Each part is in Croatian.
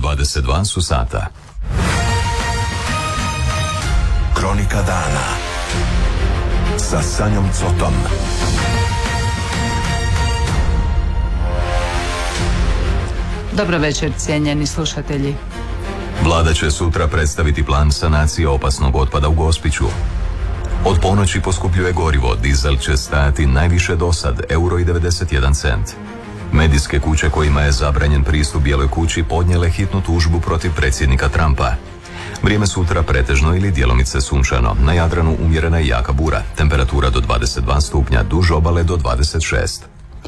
22 su sata. Kronika dana sa Sanjom Cotom. Dobro večer, cijenjeni slušatelji. Vlada će sutra predstaviti plan sanacije opasnog otpada u Gospiću. Od ponoći poskupljuje gorivo, dizel će stajati najviše do sad, €1,91. Medijske kuće kojima je zabranjen pristup Bijeloj kući podnijele hitnu tužbu protiv predsjednika Trumpa. Vrijeme sutra pretežno ili djelomice sunčano, na Jadranu umjerena i jaka bura, temperatura do 22 stupnja, duž obale do 26.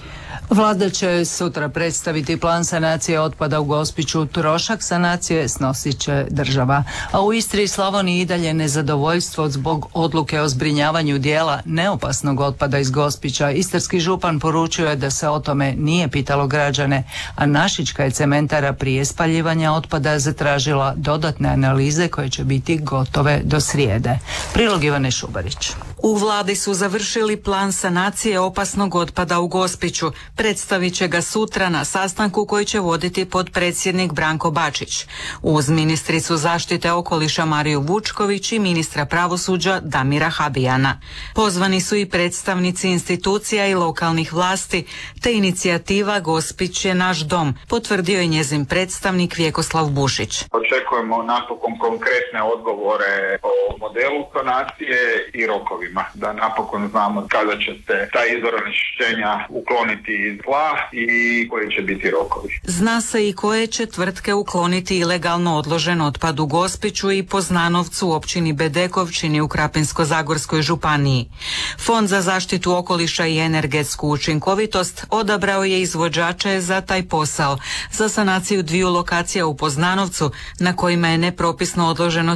Vlada će sutra predstaviti plan sanacije otpada u Gospiću. Trošak sanacije snosit će država. A u Istri i Slavoniji i dalje nezadovoljstvo zbog odluke o zbrinjavanju dijela neopasnog otpada iz Gospića. Istarski župan poručio je da se o tome nije pitalo građane, a Našička je cementara prije spaljivanja otpada zatražila dodatne analize koje će biti gotove do srijede. Prilog Ivane Šubarić. U vladi su završili plan sanacije opasnog otpada u Gospiću. Predstavit će ga sutra na sastanku koji će voditi potpredsjednik Branko Bačić. Uz ministricu zaštite okoliša Mariju Vučković i ministra pravosuđa Damira Habijana. Pozvani su i predstavnici institucija i lokalnih vlasti, te inicijativa Gospić je naš dom, potvrdio je njezin predstavnik Vjekoslav Bušić. Očekujemo napokon konkretne odgovore o modelu sanacije i rokovima, da napokon znamo kada će se taj izvor onečišćenja ukloniti iz tla i koji će biti rokovi. Zna se i koje će tvrtke ukloniti ilegalno odložen otpad u Gospiću i Poznanovcu u općini Bedekovčini u Krapinsko-zagorskoj županiji. Fond za zaštitu okoliša i energetsku učinkovitost odabrao je izvođače za taj posao, za sanaciju 2 lokacija u Poznanovcu na kojima je nepropisno odloženo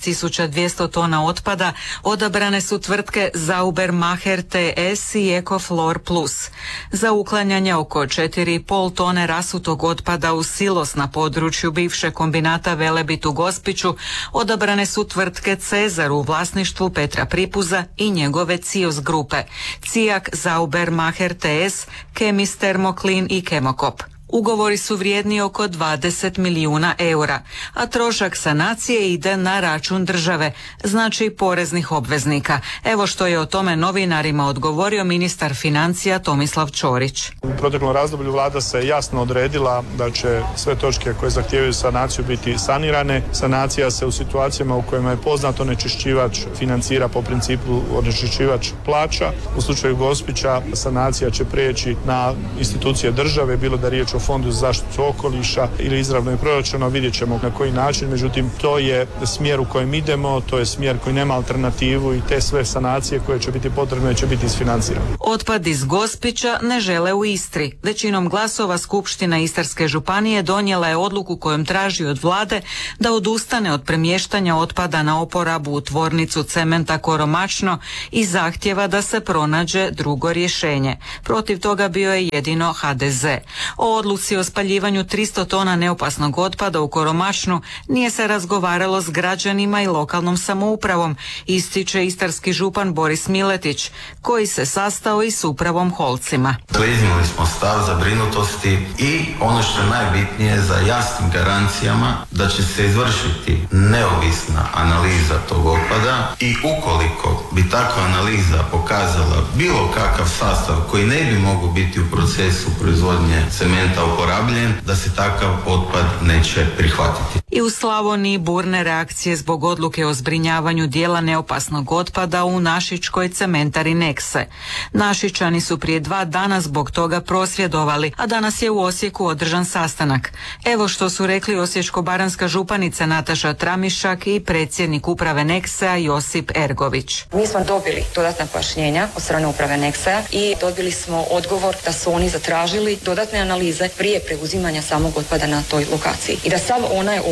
13.200 tona otpada. Odabrane su tvrtke Saubermacher TS i Ecoflor Plus. Za uklanjanje oko 4,5 tone rasutog otpada u silos na području bivše kombinata Velebit u Gospiću odabrane su tvrtke Cezar u vlasništvu Petra Pripuza i njegove Cios grupe, Cijak, Saubermacher TS, Kemis Termoklin i Kemokop. Ugovori su vrijedni oko 20 milijuna eura, a trošak sanacije ide na račun države, znači poreznih obveznika. Evo što je o tome novinarima odgovorio ministar financija Tomislav Ćorić. U proteklom razdoblju vlada se jasno odredila da će sve točke koje zahtijevaju sanaciju biti sanirane. Sanacija se u situacijama u kojima je poznat onečišćivač financira po principu onečišćivač plaća. U slučaju Gospića sanacija će prijeći na institucije države, bilo da riječ o Fondu za zaštitu okoliša ili izravno i proračuna, vidjet ćemo na koji način, međutim to je smjer u kojem idemo, to je smjer koji nema alternativu i te sve sanacije koje će biti potrebne će biti isfinancirane. Otpad iz Gospića ne žele u Istri. Većinom glasova Skupština Istarske županije donijela je odluku kojom traži od vlade da odustane od premještanja otpada na oporabu u tvornicu cementa Koromačno i zahtjeva da se pronađe drugo rješenje. Protiv toga bio je jedino HDZ. O odluci o spaljivanju 300 tona neopasnog otpada u Koromačnu nije se razgovaralo s građanima i lokalnom samoupravom, ističe istarski župan Boris Miletić, koji se sastao i s upravom Holcima. Iznijeli smo stav zabrinutosti i ono što je najbitnije za jasnim garancijama da će se izvršiti neovisna analiza tog otpada i ukoliko bi takva analiza pokazala bilo kakav sastav koji ne bi mogao biti u procesu proizvodnje cementa uporabljen, da se takav otpad neće prihvatiti. I u Slavoniji burne reakcije zbog odluke o zbrinjavanju dijela neopasnog otpada u Našičkoj cementari Nexe. Našičani su prije 2 dana zbog toga prosvjedovali, a danas je u Osijeku održan sastanak. Evo što su rekli osječko-baranjska županica Nataša Tramišak i predsjednik uprave Nexea Josip Ergović. Mi smo dobili dodatna pojašnjenja od strane uprave Nexea i dobili smo odgovor da su oni zatražili dodatne analize prije preuzimanja samog otpada na toj lokaciji i da sav onaj otpad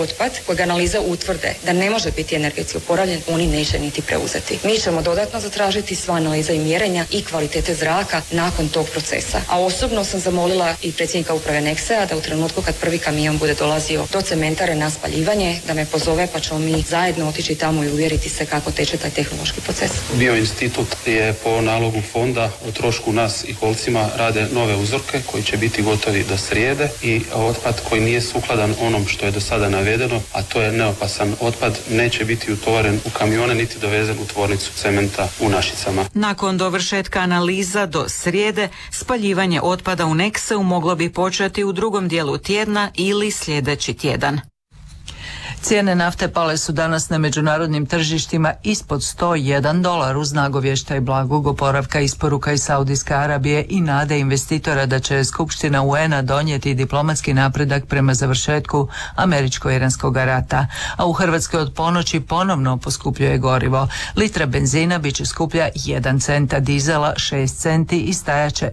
otpad kojeg analiza utvrde da ne može biti energetski oporavljen, oni neće niti preuzeti. Mi ćemo dodatno zatražiti sva analiza i mjerenja i kvalitete zraka nakon tog procesa. A osobno sam zamolila i predsjednika uprave Nexea da u trenutku kad prvi kamion bude dolazio do cementare na spaljivanje, da me pozove pa ćemo mi zajedno otići tamo i uvjeriti se kako teče taj tehnološki proces. Bioinstitut je po nalogu fonda o trošku nas i kolcima rade nove uzorke koji će biti gotovi do srijede i otpad koji nije sukladan onom što je do sada navedeno, a to je neopasan otpad, neće biti utovaren u kamione niti dovezen u tvornicu cementa u Našicama. Nakon dovršetka analiza do srijede, spaljivanje otpada u Nexeu moglo bi početi u drugom dijelu tjedna ili sljedeći tjedan. Cijene nafte pale su danas na međunarodnim tržištima ispod $101 uz nagovještaj blagog oporavka isporuka iz Saudijske Arabije i nade investitora da će Skupština UN-a donijeti diplomatski napredak prema završetku američko-iranskog rata. A u Hrvatskoj od ponoći ponovno poskupljuje gorivo. Litra benzina bit će skuplja 1 cent, a dizela 6 centi i stajaće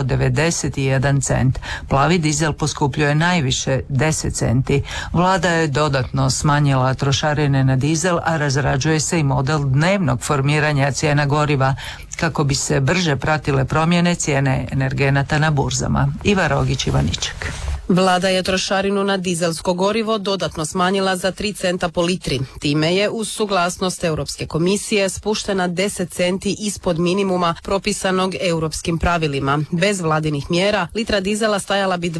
€91. Plavi dizel poskupljuje najviše 10 centi. Vlada je dodatno smanjila trošarine na dizel, a razrađuje se i model dnevnog formiranja cijena goriva kako bi se brže pratile promjene cijene energenata na burzama. Iva Rogić, Ivaniček. Vlada je trošarinu na dizelsko gorivo dodatno smanjila za 3 centa po litri. Time je uz suglasnost Europske komisije spuštena 10 centi ispod minimuma propisanog europskim pravilima. Bez vladinih mjera litra dizela stajala bi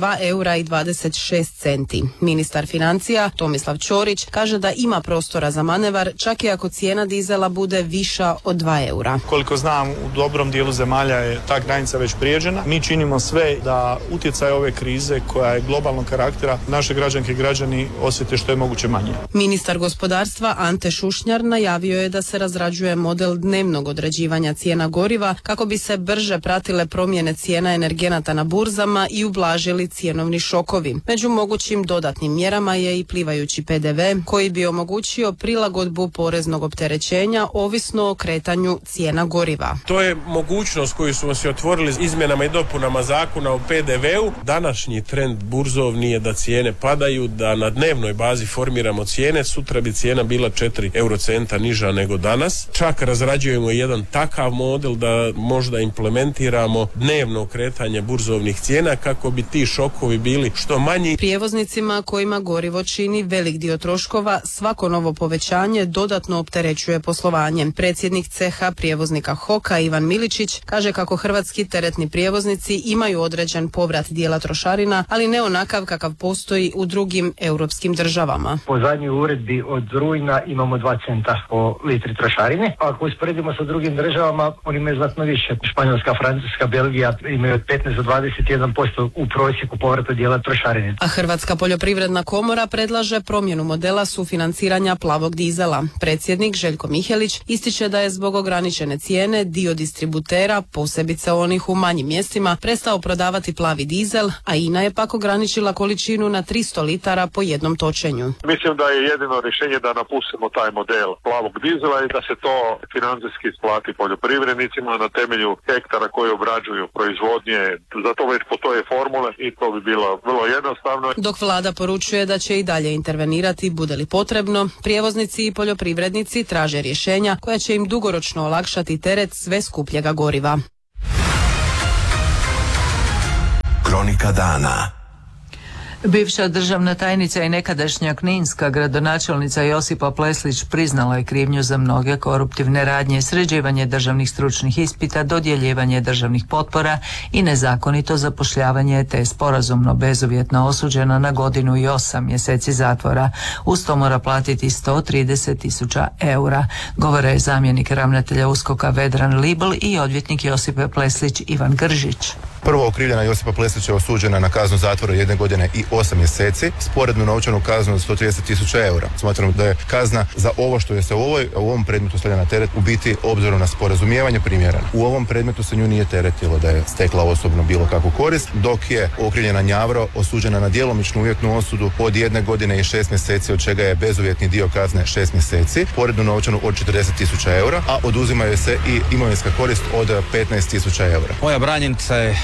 €2,26. Ministar financija Tomislav Ćorić kaže da ima prostora za manevar čak i ako cijena dizela bude viša od €2. Koliko znam, u dobrom dijelu zemalja je ta granica već prijeđena. Mi činimo sve da utjecaj ove krize koja je globalnog karaktera naše građanke i građani osjete što je moguće manje. Ministar gospodarstva Ante Šušnjar najavio je da se razrađuje model dnevnog određivanja cijena goriva kako bi se brže pratile promjene cijena energenata na burzama i ublažili cjenovni šokovi. Među mogućim dodatnim mjerama je i plivajući PDV koji bi omogućio prilagodbu poreznog opterećenja ovisno o kretanju cijena goriva. To je mogućnost koju smo si otvorili izmjenama i dopunama zakona o PDV-u. Današnji trend burzovni je da cijene padaju, da na dnevnoj bazi formiramo cijene. Sutra bi cijena bila 4 eurocenta niža nego danas. Čak razrađujemo jedan takav model da možda implementiramo dnevno kretanje burzovnih cijena kako bi ti šokovi bili što manji. Prijevoznicima kojima gorivo čini velik dio troškova, svako novo povećanje dodatno opterećuje poslovanje. Predsjednik ceha prijevoznika HOK-a Ivan Miličić kaže kako hrvatski teretni prijevoznici imaju određen povrat dijela trošarina, ali ne onakav kakav postoji u drugim europskim državama. Po zadnjoj uredbi od rujna imamo 2 centa po litri trošarine. Ako usporedimo sa drugim državama, oni imaju znatno više. Španjolska, Francuska, Belgija imaju od 15 do 21% u prosjeku povrata dijela trošarine. A Hrvatska poljoprivredna komora predlaže promjenu modela sufinanciranja plavog dizela. Predsjednik Željko Mihelić ističe da je zbog ograničene cijene dio distributera, posebice onih u manjim mjestima, prestao prodavati plavi dizel, a INA je pak ograničila količinu na 300 litara po jednom točenju. Mislim da je jedino rješenje da napustimo taj model plavog dizela i da se to financijski isplati poljoprivrednicima na temelju hektara koji obrađuju proizvodnje. Za to već postoje formule i to bi bilo vrlo jednostavno. Dok vlada poručuje da će i dalje intervenirati bude li potrebno, prijevoznici i poljoprivrednici traže rješenja koja će im dugoročno olakšati teret sve skupljega goriva. Kronika dana. Bivša državna tajnica i nekadašnja kninska gradonačelnica Josipa Pleslić priznala je krivnju za mnoge koruptivne radnje, sređivanje državnih stručnih ispita, dodjeljivanje državnih potpora i nezakonito zapošljavanje, te sporazumno bezuvjetno osuđena na 1 godinu i 8 mjeseci zatvora. Uz to mora platiti 130.000 eura. Govore je zamjenik ravnatelja USKOK-a Vedran Libl i odvjetnik Josipe Pleslić Ivan Gržić. Prvo okrivljena Josipa Pleslić je osuđena na kaznu zatvora 1 godine i 8 mjeseci, sporednu novčanu kaznu od 130.000 eura. Smatram da je kazna za ovo što je se u ovom predmetu stavlja na teret u biti obzirom na sporazumijevanje primjerena. U ovom predmetu se nju nije teretilo da je stekla osobno bilo kakvu korist, dok je okrivljena Njavro osuđena na djelomičnu uvjetnu osudu od 1 godine i 6 mjeseci, od čega je bezuvjetni dio kazne 6 mjeseci, sporednu novčanu od 40.000 eura, a oduzima joj se i imovinska korist od 15.000 eura. Moja branjenica je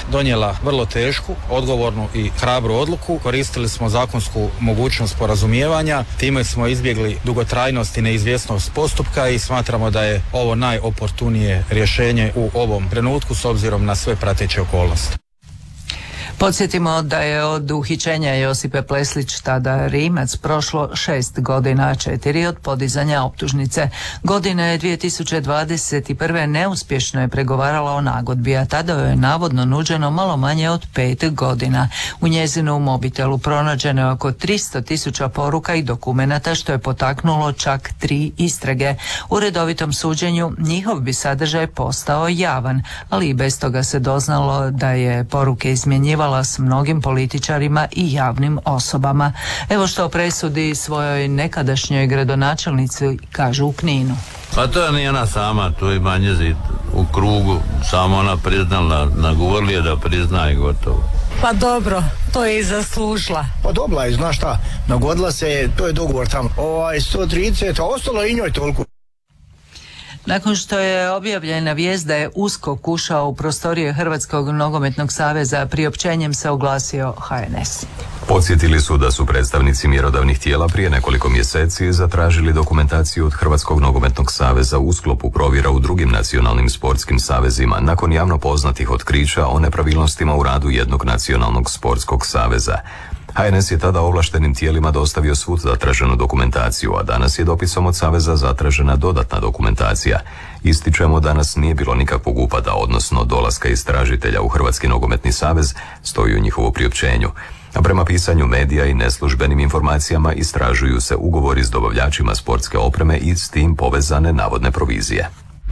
donijela vrlo tešku, odgovornu i hrabru odluku. Koristili smo zakonsku mogućnost sporazumijevanja, time smo izbjegli dugotrajnost i neizvjesnost postupka i smatramo da je ovo najoportunije rješenje u ovom trenutku s obzirom na sve prateće okolnosti. Podsjetimo da je od uhićenja Josipe Pleslić, tada Rimac, prošlo 6 godina, 4 od podizanja optužnice. Godine 2021. neuspješno je pregovarala o nagodbi, a tada joj je navodno nuđeno malo manje od 5 godina. U njezinu mobitelu pronađeno je oko 300.000 poruka i dokumenata, što je potaknulo čak 3 istrage. U redovitom suđenju njihov bi sadržaj postao javan, ali i bez toga se doznalo da je poruke izmjenjivala s mnogim političarima i javnim osobama. Evo što o presudi svojoj nekadašnjoj gradonačelnici kažu u Kninu. Pa to nije ona sama, to je manje zid u krugu, samo ona priznala, nagovorili je da prizna i gotovo. Pa dobro, to je i zaslužila. Pa dobila je, znaš šta, nagodila se, to je dogovor tamo. 130, a ostalo i njoj toliko. Nakon što je objavljena vijest da je USKOK ušao u prostorije Hrvatskog nogometnog saveza, priopćenjem se oglasio HNS. Podsjetili su da su predstavnici mjerodavnih tijela prije nekoliko mjeseci zatražili dokumentaciju od Hrvatskog nogometnog saveza u sklopu provjera u drugim nacionalnim sportskim savezima nakon javno poznatih otkrića o nepravilnostima u radu jednog nacionalnog sportskog saveza. HNS je tada ovlaštenim tijelima dostavio svu zatraženu dokumentaciju, a danas je dopisom od Saveza zatražena dodatna dokumentacija. Ističemo, danas nije bilo nikakvog upada, odnosno dolaska istražitelja u Hrvatski nogometni savez, stoji u njihovu priopćenju. A prema pisanju medija i neslužbenim informacijama istražuju se ugovori s dobavljačima sportske opreme i s tim povezane navodne provizije.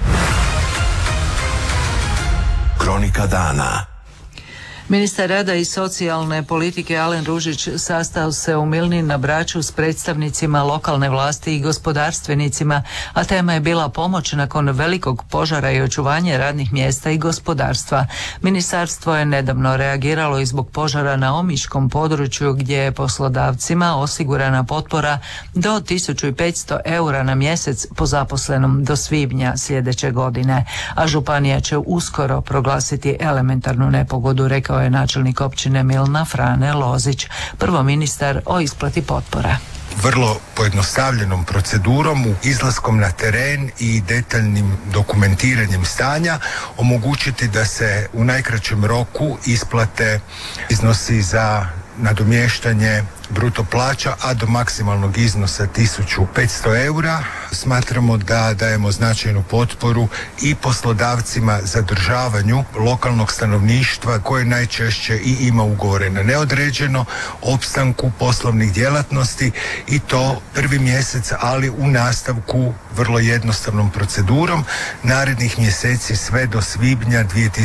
Kronika dana. Ministar rada i socijalne politike Alen Ružić sastao se u Milni na Braču s predstavnicima lokalne vlasti i gospodarstvenicima, a tema je bila pomoć nakon velikog požara i očuvanje radnih mjesta i gospodarstva. Ministarstvo je nedavno reagiralo i zbog požara na omiškom području gdje je poslodavcima osigurana potpora do 1.500 eura na mjesec po zaposlenom do svibnja sljedeće godine, a županija će uskoro proglasiti elementarnu nepogodu, rekao je načelnik općine Milna Frane Lozić. Prvo ministar o isplati potpora. Vrlo pojednostavljenom procedurom, izlaskom na teren i detaljnim dokumentiranjem stanja omogućiti da se u najkraćem roku isplate iznosi za nadomještanje bruto plaća, a do maksimalnog iznosa 1.500 eura. Smatramo da dajemo značajnu potporu i poslodavcima zadržavanju lokalnog stanovništva koje najčešće i ima ugovore na neodređeno, opstanku poslovnih djelatnosti i to prvi mjesec, ali u nastavku vrlo jednostavnom procedurom narednih mjeseci sve do svibnja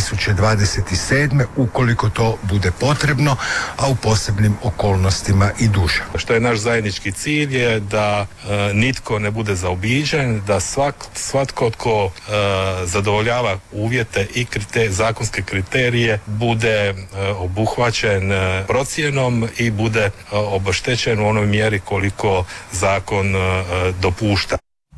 2027. ukoliko to bude potrebno, a u posebnim okolnostima i duže. Što je naš zajednički cilj je da nitko ne bude zaobiđen, da svatko tko zadovoljava uvjete i zakonske kriterije bude obuhvaćen procjenom i bude obeštećen u onoj mjeri koliko zakon dopušta.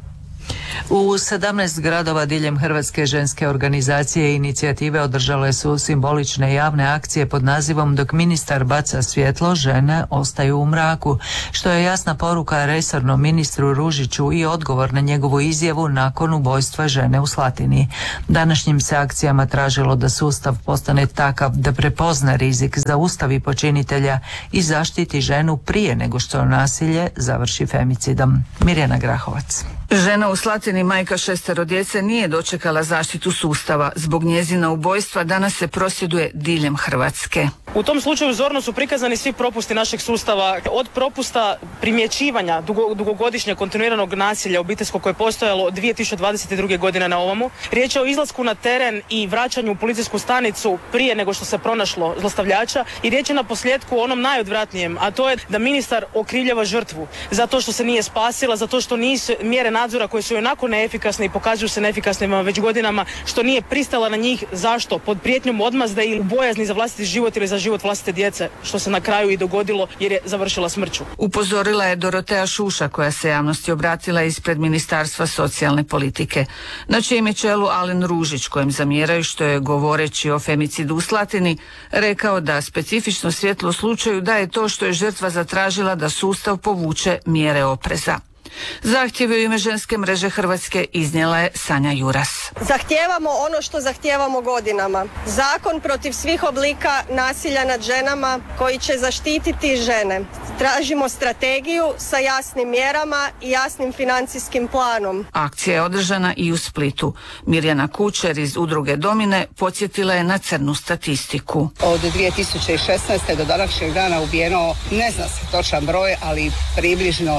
U 17 gradova diljem Hrvatske ženske organizacije i inicijative održale su simbolične javne akcije pod nazivom Dok ministar baca svjetlo, žene ostaju u mraku, što je jasna poruka resornom ministru Ružiću i odgovor na njegovu izjavu nakon ubojstva žene u Slatini. Današnjim se akcijama tražilo da sustav postane takav da prepozna rizik, zaustavi počinitelja i zaštiti ženu prije nego što nasilje završi femicidom. Mirjana Grahovac. Žena u Slatini, majka 6 djece, nije dočekala zaštitu sustava. Zbog njezina ubojstva danas se prosvjeduje diljem Hrvatske. U tom slučaju zorno su prikazani svi propusti našeg sustava, od propusta primjećivanja dugogodišnjeg kontinuiranog nasilja obiteljskog koje je postojalo od 2022. godine na ovamo. Riječ je o izlasku na teren i vraćanju u policijsku stanicu prije nego što se pronašlo zlostavljača i riječ je na posljedku o onom najodvratnijem, a to je da ministar okrivljava žrtvu zato što se nije spasila, zato što nisu mjere nadzora koje su onako jako neefikasne i pokazuju se neefikasnima već godinama, što nije pristala na njih. Zašto? Pod prijetnjom odmazde ili bojazni za vlastiti život ili za život vlastite djece, što se na kraju i dogodilo jer je završila smrću. Upozorila je Dorotea Šuša, koja se javnosti obratila ispred Ministarstva socijalne politike, na čijem je čelu Alen Ružić, kojem zamjeraju što je, govoreći o femicidu u Slatini, rekao da specifično svjetlo u slučaju da je to što je žrtva zatražila da sustav povuče mjere opreza. Zahtjev u ime Ženske mreže Hrvatske iznijela je Sanja Juras. Zahtijevamo ono što zahtijevamo godinama. Zakon protiv svih oblika nasilja nad ženama koji će zaštititi žene. Tražimo strategiju sa jasnim mjerama i jasnim financijskim planom. Akcija je održana i u Splitu. Mirjana Kučer iz udruge Domine podsjetila je na crnu statistiku. Od 2016. do današnjeg dana ubijeno, ne zna se točan broj, ali približno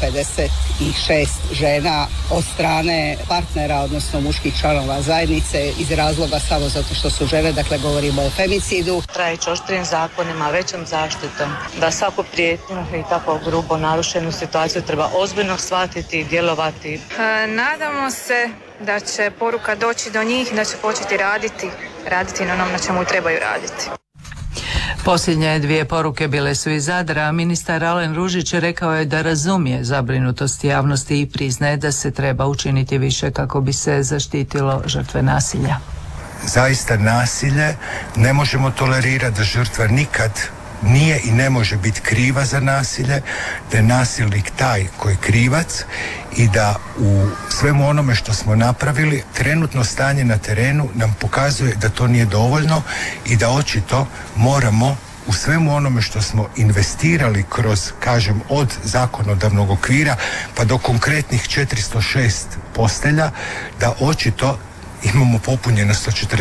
156 žena od strane partnera, odnosno muških članova zajednice, iz razloga samo zato što su žene, dakle govorimo o femicidu. Trajeći oštrijim zakonima, većom zaštitom, da svaku prijetnju i tako grubo narušenu situaciju treba ozbiljno shvatiti i djelovati. Nadamo se da će poruka doći do njih, da će početi raditi na onom na čemu trebaju raditi. Posljednje dvije poruke bile su iz Zadra. Ministar Alen Ružić rekao je da razumije zabrinutost javnosti i priznaje da se treba učiniti više kako bi se zaštitilo žrtve nasilja. Zaista nasilje ne možemo tolerirati, da žrtva nikad nije i ne može biti kriva za nasilje, da je nasilnik taj koji je krivac i da u svemu onome što smo napravili, trenutno stanje na terenu nam pokazuje da to nije dovoljno i da očito moramo u svemu onome što smo investirali kroz, kažem, od zakonodavnog okvira pa do konkretnih 406 postelja, da očito imamo popunjeno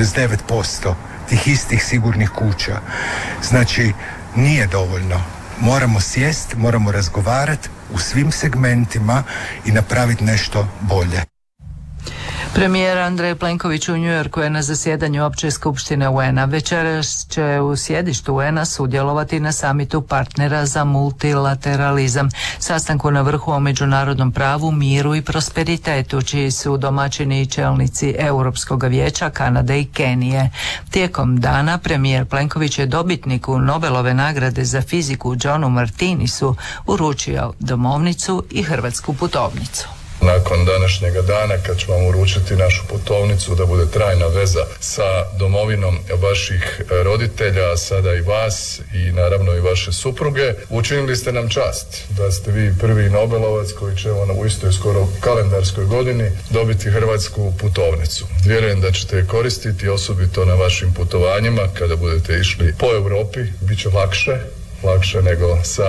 149% tih istih sigurnih kuća. Znači, nije dovoljno. Moramo sjest, moramo razgovarati u svim segmentima i napraviti nešto bolje. Premijer Andrej Plenković u Njujorku je na zasjedanju Opće skupštine UN-a. Večeras će u sjedištu UN-a sudjelovati na samitu partnera za multilateralizam, sastanku na vrhu o međunarodnom pravu, miru i prosperitetu, čiji su domaćini i čelnici Europskog vijeća, Kanade i Kenije. Tijekom dana premijer Plenković je dobitniku Nobelove nagrade za fiziku Johnu Martinisu uručio domovnicu i hrvatsku putovnicu. Nakon današnjega dana, kad ću vam uručiti našu putovnicu da bude trajna veza sa domovinom vaših roditelja, a sada i vas i naravno i vaše supruge, učinili ste nam čast da ste vi prvi Nobelovac koji će u istoj skoro kalendarskoj godini dobiti hrvatsku putovnicu. Vjerujem da ćete je koristiti osobito na vašim putovanjima kada budete išli po Europi, bit će lakše nego sa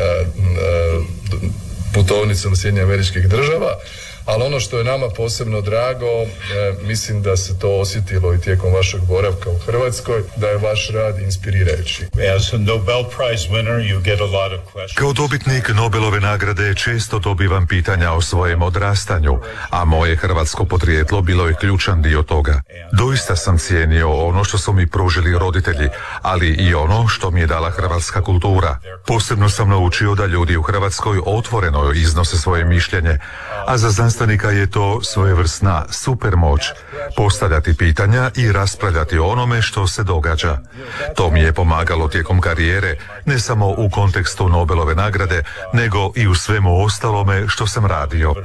putovnicom Sjedinjenih Američkih Država, ali ono što je nama posebno drago, mislim da se to osjetilo i tijekom vašeg boravka u Hrvatskoj, da je vaš rad inspirirajući. Kao dobitnik Nobelove nagrade često dobivam pitanja o svojem odrastanju, a moje hrvatsko podrijetlo bilo je ključan dio toga. Doista sam cijenio ono što su mi pružili roditelji, ali i ono što mi je dala hrvatska kultura. Posebno sam naučio da ljudi u Hrvatskoj otvoreno iznose svoje mišljenje, a za znanstvenika je to svojevrsna supermoć, postavljati pitanja i raspravljati o onome što se događa. To mi je pomagalo tijekom karijere, ne samo u kontekstu Nobelove nagrade, nego i u svemu ostalome što sam radio.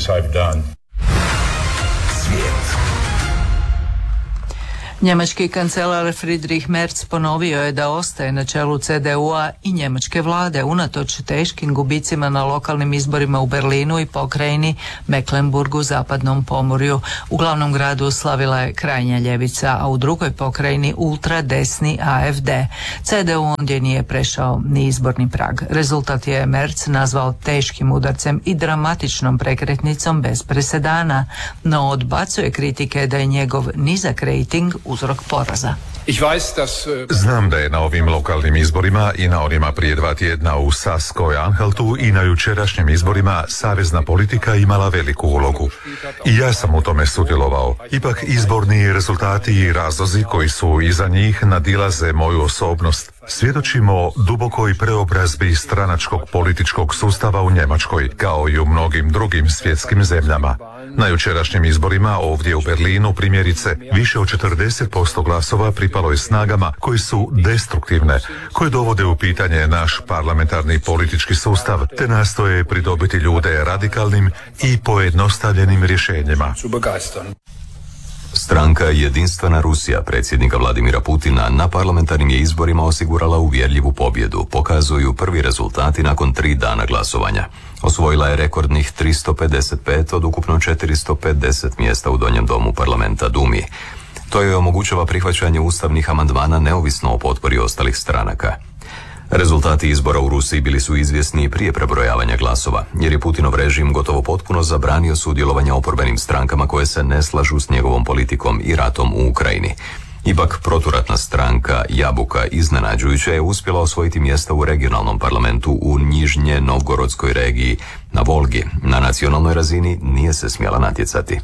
Njemački kancelar Friedrich Merz ponovio je da ostaje na čelu CDU-a i njemačke vlade unatoč teškim gubicima na lokalnim izborima u Berlinu i pokrajini Mecklenburgu, zapadnom Pomorju. U glavnom gradu slavila je krajnja ljevica, a u drugoj pokrajini ultradesni AFD. CDU ondje nije prešao ni izborni prag. Rezultat je Merz nazvao teškim udarcem i dramatičnom prekretnicom bez presedana, no odbacuje kritike da je njegov nizak rejting uzrok poraza. Znam da je na ovim lokalnim izborima i na onima prije 2 tjedna u Saskoj-Anhaltu i na jučerašnjim izborima savezna politika imala veliku ulogu. I ja sam u tome sudjelovao. Ipak izborni rezultati i razlozi koji su iza njih nadilaze moju osobnost. Svjedočimo dubokoj preobrazbi stranačkog političkog sustava u Njemačkoj, kao i u mnogim drugim svjetskim zemljama. Na jučerašnjim izborima ovdje u Berlinu, primjerice, više od 40% glasova pripalo je snagama koje su destruktivne, koje dovode u pitanje naš parlamentarni politički sustav, te nastoje pridobiti ljude radikalnim i pojednostavljenim rješenjima. Stranka Jedinstvena Rusija predsjednika Vladimira Putina na parlamentarnim je izborima osigurala uvjerljivu pobjedu, pokazuju prvi rezultati nakon 3 dana glasovanja. Osvojila je rekordnih 355 od ukupno 450 mjesta u Donjem domu parlamenta Dumi. To je omogućava prihvaćanje ustavnih amandmana neovisno o potpori ostalih stranaka. Rezultati izbora u Rusiji bili su izvjesni prije prebrojavanja glasova, jer je Putinov režim gotovo potpuno zabranio sudjelovanje oporbenim strankama koje se ne slažu s njegovom politikom i ratom u Ukrajini. Ipak proturatna stranka Jabuka iznenađujuće je uspjela osvojiti mjesta u regionalnom parlamentu u Nižnje Novgorodskoj regiji na Volgi. Na nacionalnoj razini nije se smjela natjecati.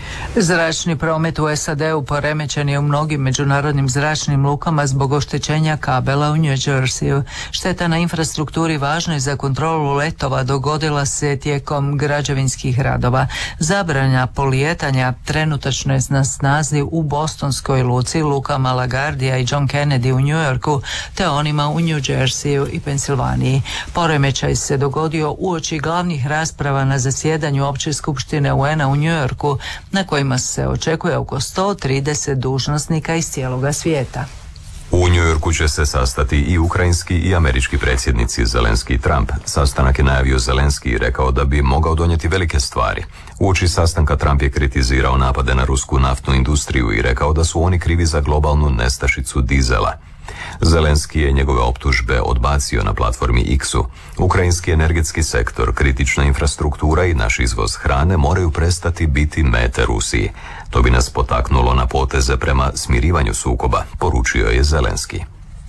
Zračni promet u SAD-u poremećen je u mnogim međunarodnim zračnim lukama zbog oštećenja kabela u New Jerseyu. Šteta na infrastrukturi važnoj za kontrolu letova dogodila se tijekom građevinskih radova. Zabrana polijetanja trenutačno je na snazi u bostonskoj luci, lukama LaGuardia i John Kennedy u New Yorku, te onima u New Jerseyu i Pensilvaniji. Poremećaj se dogodio uoči glavnih rasprava na zasjedanju Opće skupštine UN-a u New Yorku, na kojima se očekuje oko 130 dužnosnika iz cijeloga svijeta. U New Yorku će se sastati i ukrajinski i američki predsjednici Zelenski i Trump. Sastanak je najavio Zelenski i rekao da bi mogao donijeti velike stvari. Uoči sastanka Trump je kritizirao napade na rusku naftnu industriju i rekao da su oni krivi za globalnu nestašicu dizela. Zelenski je njegove optužbe odbacio na platformi X-u. Ukrajinski energetski sektor, kritična infrastruktura i naš izvoz hrane moraju prestati biti mete Rusiji. To bi nas potaknulo na poteze prema smirivanju sukoba, poručio je Zelenski.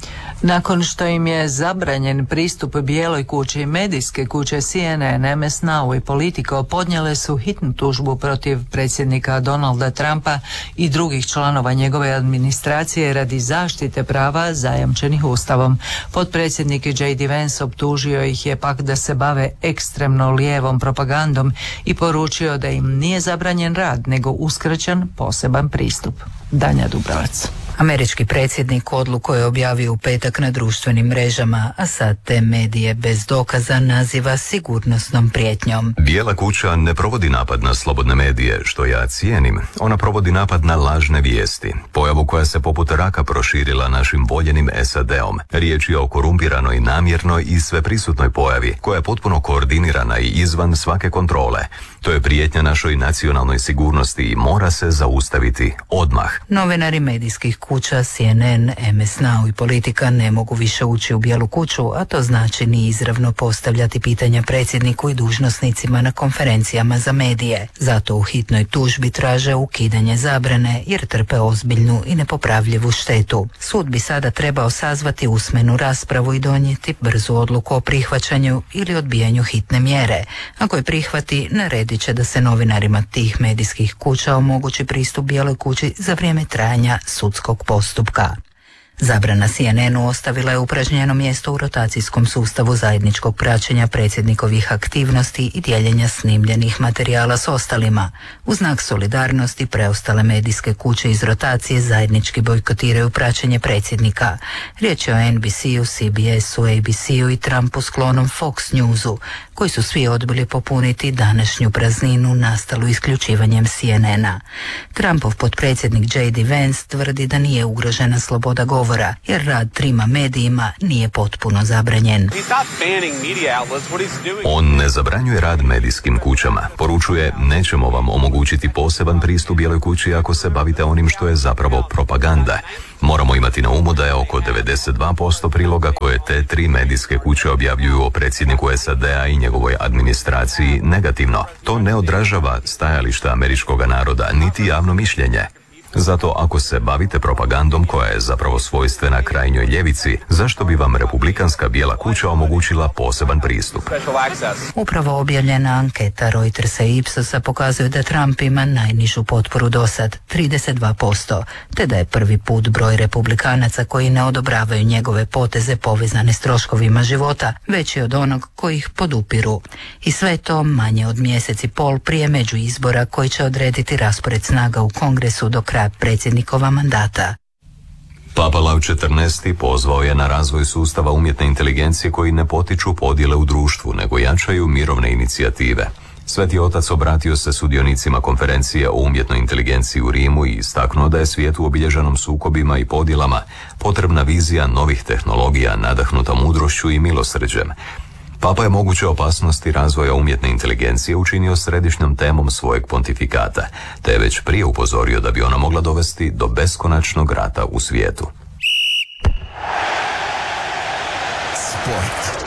Nakon što im je zabranjen pristup Bijeloj kući, medijske kuće CNN, MS Now i Politico podnijele su hitnu tužbu protiv predsjednika Donalda Trumpa i drugih članova njegove administracije radi zaštite prava zajamčenih Ustavom. Potpredsjednik J.D. Vance optužio ih je pak da se bave ekstremno lijevom propagandom i poručio da im nije zabranjen rad, nego uskraćen poseban pristup. Danja Dubrovac. Američki predsjednik odluku je objavio u petak na društvenim mrežama, a sad te medije bez dokaza naziva sigurnosnom prijetnjom. Bijela kuća ne provodi napad na slobodne medije, što ja cijenim. Ona provodi napad na lažne vijesti, pojavu koja se poput raka proširila našim voljenim SAD-om. Riječ je o korumpiranoj, namjernoj i sveprisutnoj pojavi, koja je potpuno koordinirana i izvan svake kontrole. To je prijetnja našoj nacionalnoj sigurnosti i mora se zaustaviti odmah. Novinari medijskih kuća CNN, MS Now i Politika ne mogu više ući u Bijelu kuću, a to znači ni izravno postavljati pitanja predsjedniku i dužnosnicima na konferencijama za medije. Zato u hitnoj tužbi traže ukidanje zabrane jer trpe ozbiljnu i nepopravljivu štetu. Sud bi sada trebao sazvati usmenu raspravu i donijeti brzu odluku o prihvaćanju ili odbijanju hitne mjere. Ako je prihvati, naredit će da se novinarima tih medijskih kuća omogući pristup Bijeloj kući za vrijeme trajanja sudskog postupka. Zabrana CNN-u ostavila je upražnjeno mjesto u rotacijskom sustavu zajedničkog praćenja predsjednikovih aktivnosti i dijeljenja snimljenih materijala s ostalima. U znak solidarnosti preostale medijske kuće iz rotacije zajednički bojkotiraju praćenje predsjednika. Riječ je o NBC-u, CBS-u, ABC-u i Trumpu sklonom Fox Newsu, koji su svi odbili popuniti današnju prazninu nastalu isključivanjem CNN-a. Trumpov potpredsjednik J.D. Vance tvrdi da nije ugrožena sloboda govora, jer rad trima medijima nije potpuno zabranjen. On ne zabranjuje rad medijskim kućama. Poručuje, nećemo vam omogućiti poseban pristup Bijeloj kući ako se bavite onim što je zapravo propaganda. Moramo imati na umu da je oko 92% priloga koje te tri medijske kuće objavljuju o predsjedniku SAD-a i njegovoj administraciji negativno. To ne odražava stajališta američkog naroda, niti javno mišljenje. Zato ako se bavite propagandom koja je zapravo svojstvena krajnjoj ljevici, zašto bi vam Republikanska bijela kuća omogućila poseban pristup? Upravo objavljena anketa Reutersa i Ipsosa pokazuje da Trump ima najnižu potporu dosad, 32%, te da je prvi put broj republikanaca koji ne odobravaju njegove poteze povezane s troškovima života veći od onog koji ih podupiru. I sve to manje od mjesec i pol prije međuizbora koji će odrediti raspored snaga u Kongresu do kraja predsjednikova mandata. Papa Lav XIV. Pozvao je na razvoj sustava umjetne inteligencije koji ne potiču podjele u društvu, nego jačaju mirovne inicijative. Sveti otac obratio se sudionicima konferencije o umjetnoj inteligenciji u Rimu i istaknuo da je svijetu obilježenom sukobima i podjelama potrebna vizija novih tehnologija nadahnuta mudrošću i milosrđem. Papa je moguće opasnosti razvoja umjetne inteligencije učinio središnjom temom svojeg pontifikata, te je već prije upozorio da bi ona mogla dovesti do beskonačnog rata u svijetu. Sport.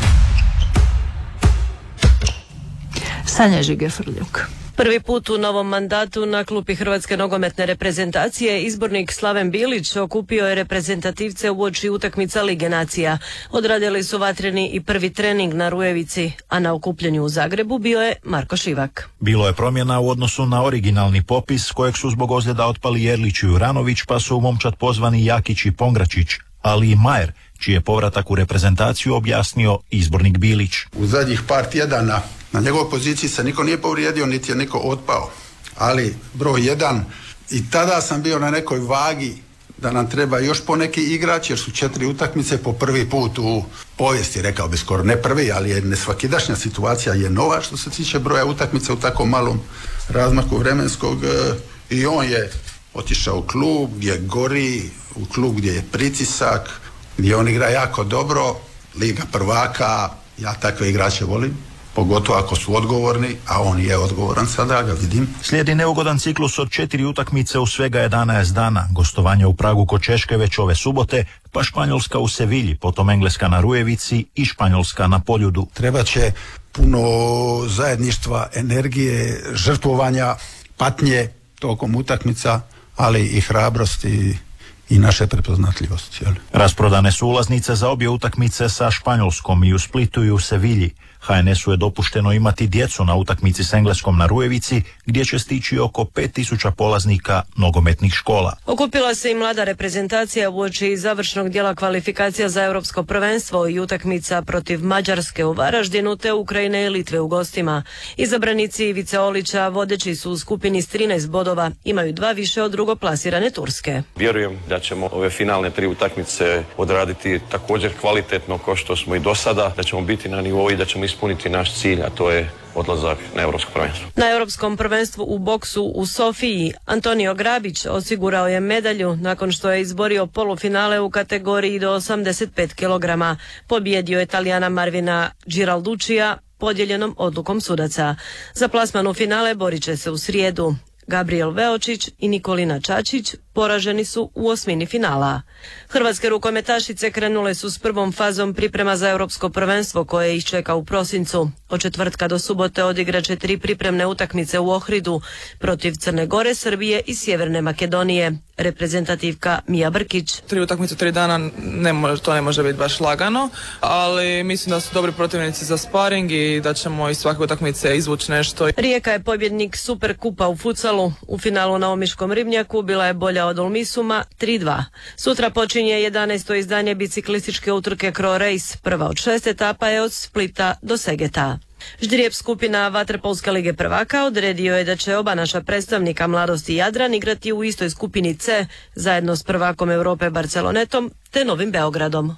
Sanja Žiger-Frljuk. Prvi put u novom mandatu na klupi Hrvatske nogometne reprezentacije izbornik Slaven Bilić okupio je reprezentativce uoči utakmica Lige nacija. Odradili su vatreni i prvi trening na Rujevici, a na okupljanju u Zagrebu bio je Marko Šivak. Bilo je promjena u odnosu na originalni popis kojeg su zbog ozljeda otpali Jerlić i Juranović, pa su u momčad pozvani Jakić i Pongračić, ali i Majer, čiji je povratak u reprezentaciju objasnio izbornik Bilić. U zadnjih par tjedana na njegovoj poziciji se niko nije povrijedio, niti je niko otpao. Ali broj 1, i tada sam bio na nekoj vagi da nam treba još poneki igrač, jer su 4 utakmice po prvi put u povijesti, rekao bi skoro ne prvi, ali je nesvakidašnja situacija je nova što se tiče broja utakmica u tako malom razmaku vremenskog, i on je otišao u klub gdje gori, u klub gdje je pritisak, gdje on igra jako dobro, Liga prvaka, ja takve igrače volim, pogotovo ako su odgovorni, a on je odgovoran sada, ga vidim. Slijedi neugodan ciklus od 4 utakmice u svega 11 dana, gostovanje u Pragu kod Češke već ove subote, pa Španjolska u Sevilji, potom Engleska na Rujevici i Španjolska na Poljudu. Treba će puno zajedništva, energije, žrtvovanja, patnje tokom utakmica, ali i hrabrosti i naše prepoznatljivosti. Rasprodane su ulaznice za obje utakmice sa Španjolskom i u Splitu i u Sevilji. HNS-u je dopušteno imati djecu na utakmici s Engleskom na Rujevici, gdje će stići oko 5000 polaznika nogometnih škola. Okupila se i mlada reprezentacija uoči završnog dijela kvalifikacija za europsko prvenstvo i utakmica protiv Mađarske u Varaždinu te Ukrajine i Litve u gostima. Izabranici Ivice Olića vodeći su u skupini s 13 bodova, imaju 2 više od drugoplasirane Turske. Vjerujem da ćemo ove finalne 3 utakmice odraditi također kvalitetno kao što smo i do sada, da ćemo biti na nivou i da ćemo ispuniti naš cilj, a to je odlazak na europsko prvenstvo. Na europskom prvenstvu u boksu u Sofiji Antonio Grabić osigurao je medalju nakon što je izborio polufinale u kategoriji do 85 kg. Pobjedio je Italijana Marvina Giralduccija podijeljenom odlukom sudaca. Za plasman u finale borit će se u srijedu. Gabriel Veočić i Nikolina Čačić poraženi su u osmini finala. Hrvatske rukometašice krenule su s prvom fazom priprema za europsko prvenstvo koje ih čeka u prosincu. Od četvrtka do subote odigraće 3 pripremne utakmice u Ohridu protiv Crne Gore, Srbije i Sjeverne Makedonije. Reprezentativka Mija Brkić. 3 utakmice, 3 dana, to ne može biti baš lagano, ali mislim da su dobri protivnici za sparing i da ćemo iz svake utakmice izvući nešto. Rijeka je pobjednik Superkupa u futsalu. U finalu na Omiškom ribnjaku bila je bolja od Olmisuma 3-2. Sutra počinje 11. izdanje biciklističke utrke Cro Race. Prva od 6 etapa je od Splita do Segeta. Ždrijeb skupina Vaterpolske lige prvaka odredio je da će oba naša predstavnika Mladost i Jadran igrati u istoj skupini C zajedno s prvakom Europe Barcelonetom te Novim Beogradom.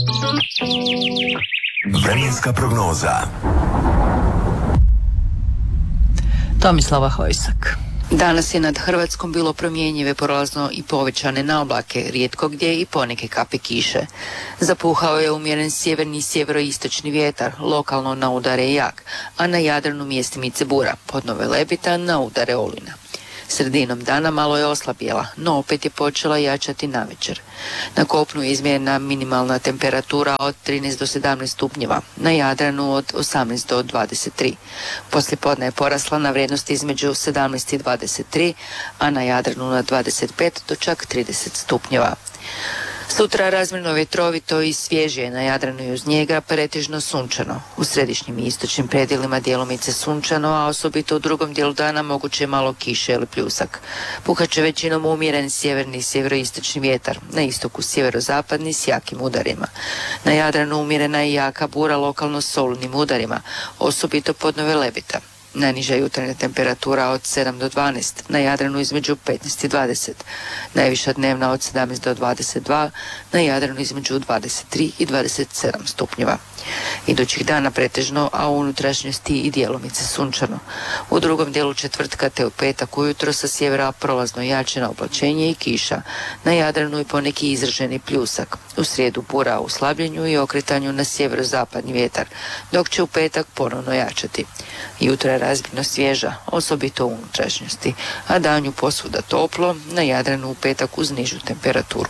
Vremenska prognoza. Tomislava Hojsak. Danas je nad Hrvatskom bilo promjenjive, prolazno i povećane naoblake, rijetko gdje i poneke kape kiše. Zapuhao je umjeren sjeverni i sjeveroistočni vjetar, lokalno na udare jak, a na Jadranu mjestimice bura, podnove lebita na udare olujna. Sredinom dana malo je oslabjela, no opet je počela jačati navečer. Na kopnu je izmjerena minimalna temperatura od 13 do 17 stupnjeva, na Jadranu od 18 do 23. Poslijepodne je porasla na vrijednosti između 17 i 23, a na Jadranu na 25 do čak 30 stupnjeva. Sutra razmjerno vjetrovito i svježije, na Jadranu i uz njega pretežno sunčano. U središnjim i istočnim predjelima djelomice sunčano, a osobito u drugom dijelu dana moguće je malo kiše ili pljusak. Puhat će većinom umjeren sjeverni i sjeveroistočni vjetar, na istoku sjeverozapadni s jakim udarima. Na Jadranu umjerena i jaka bura lokalno s olujnim udarima, osobito pod Nove Lebita. Najniža jutarnja temperatura od 7 do 12, na Jadranu između 15 i 20. Najviša dnevna od 17 do 22, na Jadranu između 23 i 27 stupnjeva. Idućih dana pretežno, a u unutrašnjosti i djelomice sunčano. U drugom dijelu četvrtka te u petak ujutro sa sjevera prolazno jačina oblačenje i kiša. Na Jadranu i poneki izraženi pljusak. U srijedu bura u slabljenju i okretanju na sjeverozapadni vjetar, dok će u petak ponovno jačati. Jutro je razmjerno svježa, osobito u unutrašnjosti, a danju posvuda toplo, na Jadranu u petak uz nižu temperaturu.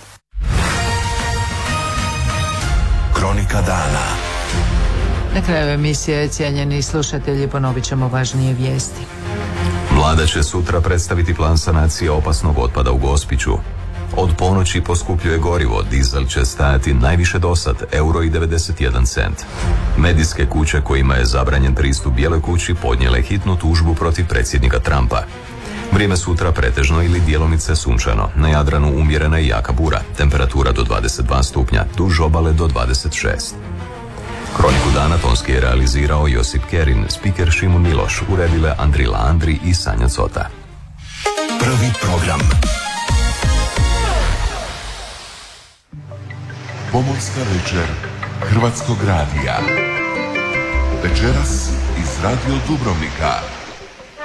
Kronika dana. Na kraju emisije, cijenjeni slušatelji, ponovit ćemo važnije vijesti. Vlada će sutra predstaviti plan sanacije opasnog otpada u Gospiću. Od ponoći poskupljuje gorivo, dizel će stajati najviše dosad, €1,91. Medijske kuće kojima je zabranjen pristup Bijeloj kući podnijele hitnu tužbu protiv predsjednika Trumpa. Vrijeme sutra pretežno ili djelomice sunčano, na Jadranu umjerena i jaka bura, temperatura do 22 stupnja, duž obale do 26. Kroniku dana tonski je realizirao Josip Kerin, spiker Šimun Miloš, uredile Andrila Andri i Sanja Cota. Prvi program. Pomorska večer Hrvatskog radija. Večeras iz Radio Dubrovnika.